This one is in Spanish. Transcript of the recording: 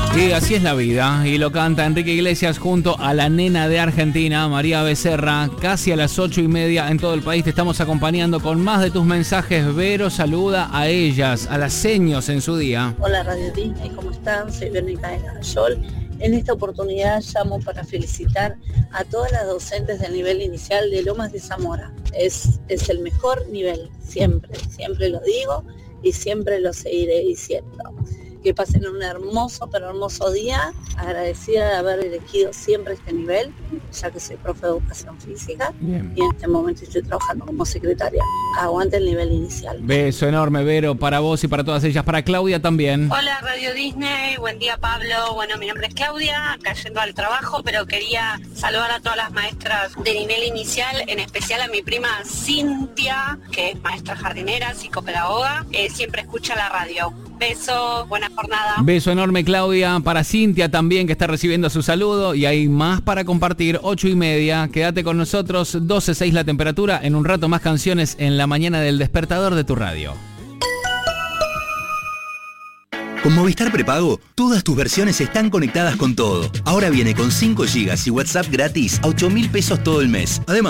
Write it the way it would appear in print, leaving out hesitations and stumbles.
Y así es la vida, y lo canta Enrique Iglesias junto a la nena de Argentina, María Becerra, casi a las 8:30 en todo el país. Te estamos acompañando con más de tus mensajes. Vero saluda a ellas, a las seños en su día. Hola Radio Disney, ¿cómo están? Soy Verónica de Gayol. En esta oportunidad llamo para felicitar a todas las docentes del nivel inicial de Lomas de Zamora. Es el mejor nivel, siempre lo digo y siempre lo seguiré diciendo. Que pasen un hermoso día, agradecida de haber elegido siempre este nivel, ya que soy profe de educación física. Bien. Y en este momento estoy trabajando como secretaria. Aguante el nivel inicial. Beso enorme, Vero, para vos y para todas ellas, para Claudia también. Hola Radio Disney, buen día Pablo. Bueno, mi nombre es Claudia, acá yendo al trabajo, pero quería saludar a todas las maestras de nivel inicial, en especial a mi prima Cintia, que es maestra jardinera, psicopedagoga, siempre escucha la radio. Beso, buena jornada. Beso enorme, Claudia, para Cintia también, que está recibiendo su saludo. Y hay más para compartir, 8:30. Quédate con nosotros, 12:06 la temperatura. En un rato más canciones en la mañana del despertador de tu radio. Con Movistar Prepago, todas tus versiones están conectadas con todo. Ahora viene con 5 GB y WhatsApp gratis a 8.000 pesos todo el mes. Además,